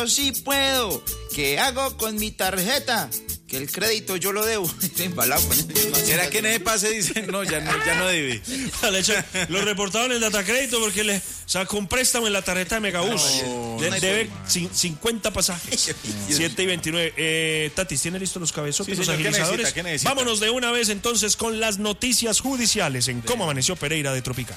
sí puedo. ¿Qué hago con mi tarjeta? Que el crédito yo lo debo. ¿Será que en ese pase dicen no, ya no debe? De hecho, lo reportaron en el Datacrédito porque le sacó un préstamo en la tarjeta de Megabús. Debe 50 pasajes. 7:29. Tatis, ¿tiene listos los cabezotes, los agilizadores? ¿Qué necesita? Vámonos de una vez entonces con las noticias judiciales en Cómo Amaneció Pereira de Tropicana.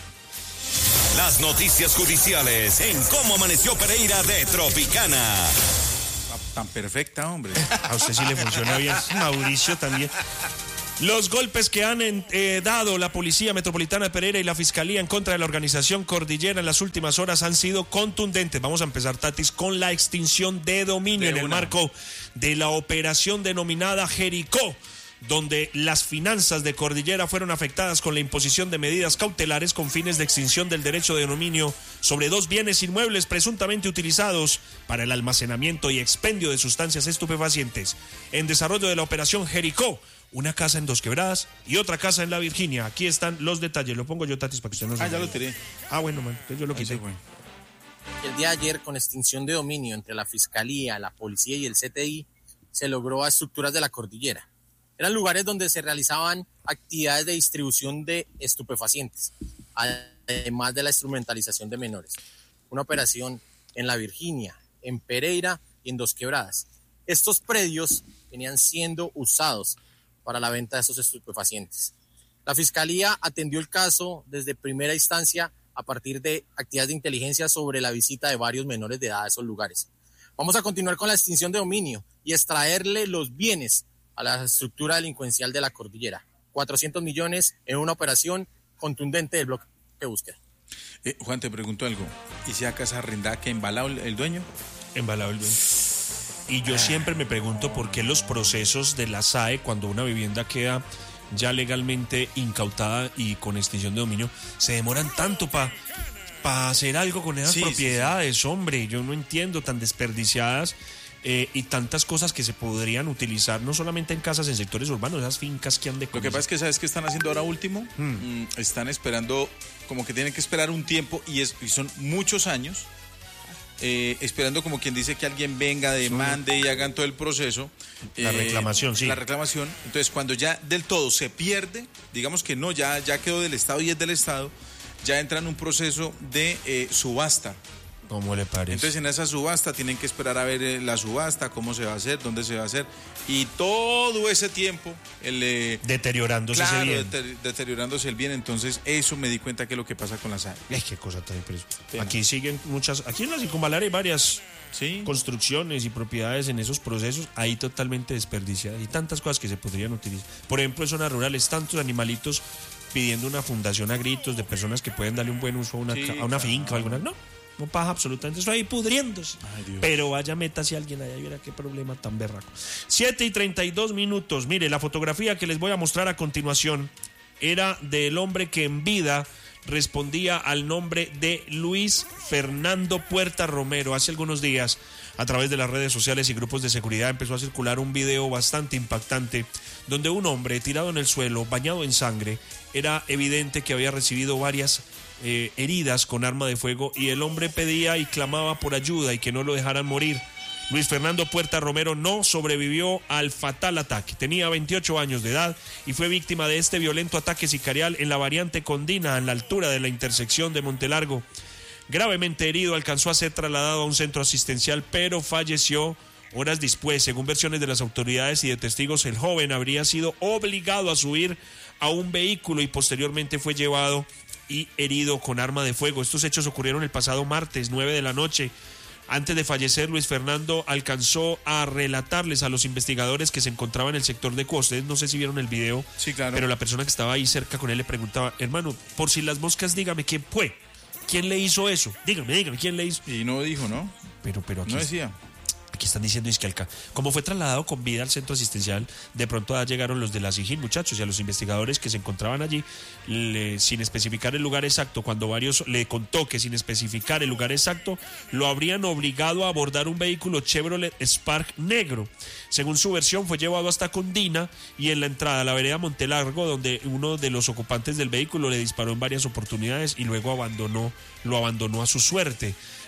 Las noticias judiciales en Cómo Amaneció Pereira de Tropicana. Tan perfecta, hombre. A usted sí le funciona bien. Mauricio también. Los golpes que han dado la Policía Metropolitana de Pereira y la Fiscalía en contra de la organización Cordillera en las últimas horas han sido contundentes. Vamos a empezar, Tatis, con la extinción de dominio en el marco de la operación denominada Jericó, donde las finanzas de Cordillera fueron afectadas con la imposición de medidas cautelares con fines de extinción del derecho de dominio sobre 2 bienes inmuebles presuntamente utilizados para el almacenamiento y expendio de sustancias estupefacientes. En desarrollo de la operación Jericó, una casa en Dos Quebradas y otra casa en La Virginia. Aquí están los detalles. Lo pongo yo, Tatis, para que usted no se... ya lo tiré. Bueno, man, entonces yo lo quité. El día de ayer, con extinción de dominio entre la Fiscalía, la Policía y el CTI, se logró a estructuras de la Cordillera. Eran lugares donde se realizaban actividades de distribución de estupefacientes, además de la instrumentalización de menores. Una operación en La Virginia, en Pereira y en Dos Quebradas. Estos predios venían siendo usados para la venta de esos estupefacientes. La Fiscalía atendió el caso desde primera instancia a partir de actividades de inteligencia sobre la visita de varios menores de edad a esos lugares. Vamos a continuar con la extinción de dominio y extraerle los bienes a la estructura delincuencial de la Cordillera. 400 millones en una operación contundente del bloque de búsqueda. Juan, te pregunto algo. ¿Y si a casa arrendada que embalado el dueño? Embalado el dueño. Y yo siempre me pregunto por qué los procesos de la SAE, cuando una vivienda queda ya legalmente incautada y con extinción de dominio, se demoran tanto para hacer algo con esas propiedades, hombre. Yo no entiendo, tan desperdiciadas. Y tantas cosas que se podrían utilizar, no solamente en casas, en sectores urbanos, esas fincas que han de... Lo que pasa es que, ¿sabes qué están haciendo ahora último? Están esperando, como que tienen que esperar un tiempo, y son muchos años, esperando, como quien dice, que alguien venga, demande y hagan todo el proceso. La reclamación, sí. La reclamación. Entonces, cuando ya del todo se pierde, digamos que no, ya quedó del Estado y es del Estado, ya entra en un proceso de subasta. ¿Cómo le parece? Entonces en esa subasta tienen que esperar a ver la subasta, cómo se va a hacer, dónde se va a hacer, y todo ese tiempo deteriorándose ese bien. Deteriorándose el bien. Entonces eso me di cuenta que es lo que pasa con la SAE. Qué cosa tan impresionante. Aquí siguen aquí en la Circunvalaria hay varias construcciones y propiedades en esos procesos ahí totalmente desperdiciadas y tantas cosas que se podrían utilizar. Por ejemplo, en zonas rurales, tantos animalitos pidiendo una fundación a gritos de personas que pueden darle un buen uso a una finca o alguna... No pasa absolutamente eso ahí pudriéndose. Pero vaya, métase alguien allá y verá qué problema tan berraco. 7:32. Mire, la fotografía que les voy a mostrar a continuación era del hombre que en vida respondía al nombre de Luis Fernando Puerta Romero. Hace algunos días, a través de las redes sociales y grupos de seguridad, empezó a circular un video bastante impactante donde un hombre tirado en el suelo, bañado en sangre, era evidente que había recibido varias heridas con arma de fuego, y el hombre pedía y clamaba por ayuda y que no lo dejaran morir. Luis Fernando Puerta Romero no sobrevivió al fatal ataque. Tenía 28 años de edad y fue víctima de este violento ataque sicarial en la variante Condina, en la altura de la intersección de Montelargo. Gravemente herido, alcanzó a ser trasladado a un centro asistencial, pero falleció horas después. Según versiones de las autoridades y de testigos, el joven habría sido obligado a subir a un vehículo y posteriormente fue llevado y herido con arma de fuego. Estos hechos ocurrieron el pasado martes, 9 de la noche. Antes de fallecer, Luis Fernando alcanzó a relatarles a los investigadores que se encontraban en el sector de Cuba. Ustedes no sé si vieron el video, sí, claro. Pero la persona que estaba ahí cerca con él le preguntaba: hermano, por si las moscas, dígame quién fue, quién le hizo eso, dígame quién le hizo. Y no dijo, ¿no? Pero aquí no decía. Aquí están diciendo es que como fue trasladado con vida al centro asistencial, de pronto llegaron los de la SIGIN, muchachos, y a los investigadores que se encontraban allí, sin especificar el lugar exacto, cuando varios le contó que sin especificar el lugar exacto, lo habrían obligado a abordar un vehículo Chevrolet Spark negro. Según su versión, fue llevado hasta Condina y en la entrada a la vereda Montelargo, donde uno de los ocupantes del vehículo le disparó en varias oportunidades y luego lo abandonó a su suerte.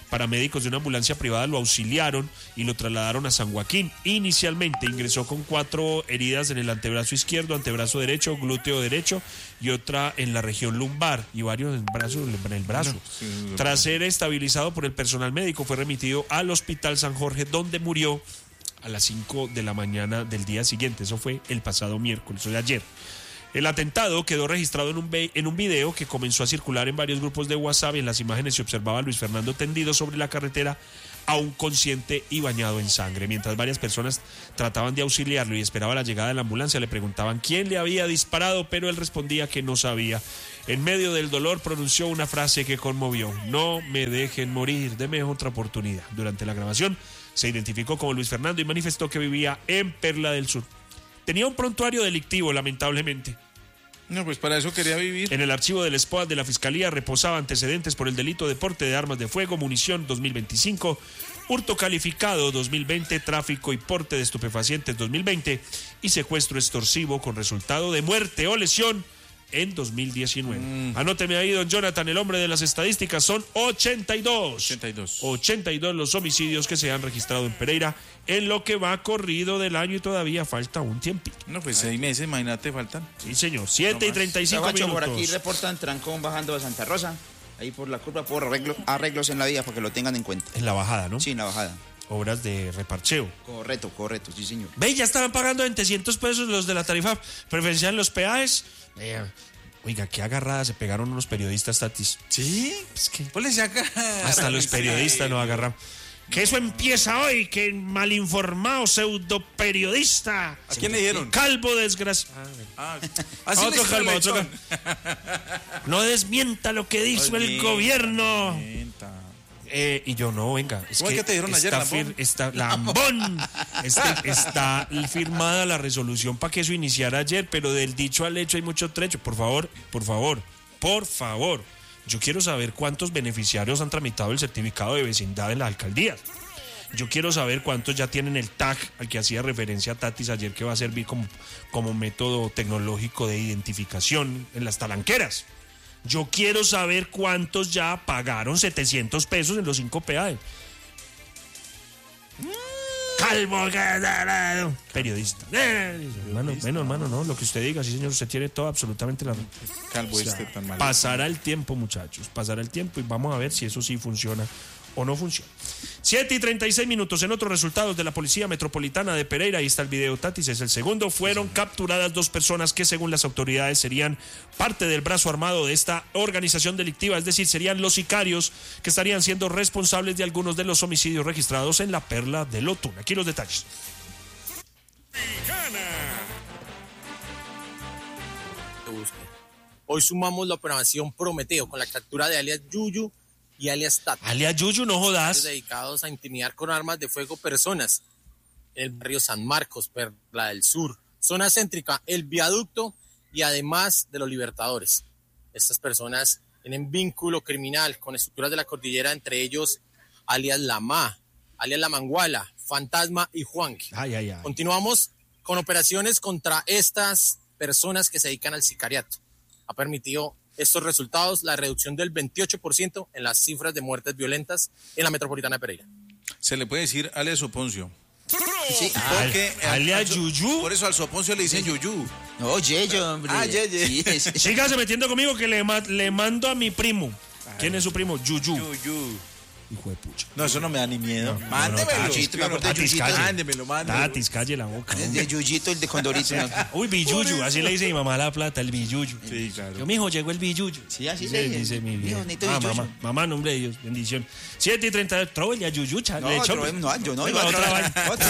Paramédicos de una ambulancia privada lo auxiliaron y lo trasladaron a San Joaquín. Inicialmente ingresó con 4 heridas en el antebrazo izquierdo, antebrazo derecho, glúteo derecho y otra en la región lumbar y varios en el brazo. Tras ser estabilizado por el personal médico, fue remitido al Hospital San Jorge, donde murió a las 5 de la mañana del día siguiente. Eso fue el pasado miércoles, o de ayer. El atentado quedó registrado en un video que comenzó a circular en varios grupos de WhatsApp. En las imágenes se observaba a Luis Fernando tendido sobre la carretera, aún consciente y bañado en sangre. Mientras varias personas trataban de auxiliarlo y esperaba la llegada de la ambulancia, le preguntaban quién le había disparado, pero él respondía que no sabía. En medio del dolor pronunció una frase que conmovió: no me dejen morir, deme otra oportunidad. Durante la grabación se identificó como Luis Fernando y manifestó que vivía en Perla del Sur. Tenía un prontuario delictivo, lamentablemente. No, pues para eso quería vivir. En el archivo del SPOAT de la Fiscalía reposaba antecedentes por el delito de porte de armas de fuego, munición 2025, hurto calificado 2020, tráfico y porte de estupefacientes 2020 y secuestro extorsivo con resultado de muerte o lesión en 2019. Anóteme ahí, don Jonathan, el hombre de las estadísticas, son 82 los homicidios que se han registrado en Pereira en lo que va corrido del año y todavía falta un tiempito. No, pues 6 meses, imagínate, faltan. Sí, señor, 7:35 minutos. Por aquí reportan trancón bajando de Santa Rosa, ahí por la curva, por arreglos en la vía para que lo tengan en cuenta. En la bajada, ¿no? Sí, en la bajada. Obras de reparcheo. Correcto, sí, señor. Ve, ya estaban pagando 700 pesos los de la tarifa preferencial en los peajes. Oiga, qué agarrada se pegaron unos periodistas, Tatis. ¿Sí? Es que Ponles acá. hasta los periodistas nos agarran. Que eso empieza hoy, que malinformado pseudo periodista. ¿A quién le dieron? Calvo desgraciado. Otro calvo, otro calvo. No desmienta lo que dijo el gobierno. Y yo no, venga. Es que te dieron ayer, Lambón. Está firmada la resolución para que eso iniciara ayer, pero del dicho al hecho hay mucho trecho. Por favor. Yo quiero saber cuántos beneficiarios han tramitado el certificado de vecindad en las alcaldías. Yo quiero saber cuántos ya tienen el tag al que hacía referencia Tatis ayer, que va a servir como método tecnológico de identificación en las talanqueras. Yo quiero saber cuántos ya pagaron 700 pesos en los 5 peajes. Calvo, periodista. Hermano, no, lo que usted diga, sí, señor, usted tiene todo absolutamente la razón. Calvo tan mal. Pasará el tiempo, muchachos, y vamos a ver si eso sí funciona o no funciona. 7:36 minutos. En otros resultados de la Policía Metropolitana de Pereira, ahí está el video, Tatis, es el segundo. Fueron capturadas 2 personas que, según las autoridades, serían parte del brazo armado de esta organización delictiva, es decir, serían los sicarios que estarían siendo responsables de algunos de los homicidios registrados en la Perla del Otún. Aquí los detalles. Hoy sumamos la operación Prometeo con la captura de alias Yuyu y alias Tatis. Alias Yuyu, no jodas. Dedicados a intimidar con armas de fuego personas en el barrio San Marcos, Perla del Sur, zona céntrica, el Viaducto y además de los Libertadores. Estas personas tienen vínculo criminal con estructuras de la cordillera, entre ellos alias Lamá, alias La Manguala, Fantasma y Juanqui. Continuamos con operaciones contra estas personas que se dedican al sicariato. Ha permitido estos resultados la reducción del 28% en las cifras de muertes violentas en la metropolitana de Pereira. Se le puede decir alias Soponcio. Sí, porque alias Yuyu. Por eso al Soponcio le dicen Yuyu. No, Yeyo, hombre. Yeye. Sí, sígase metiendo conmigo que le mando a mi primo. ¿Quién es su primo? Yuyu. Hijo de pucha. No, eso no me da ni miedo. Mándemelo. Tatis, calle la boca. El de Yuyito, el de Condorito. Uy, Billuyu, así le dice mi mamá a La Plata, el Billuyu. Sí, claro. Yo, mijo, llegó el Billuyu. Sí, así le dice mi vieja. Mamá, nombre de Dios, bendición. 7:30, trove a Yuyucha. No, yo no. Otra vaina.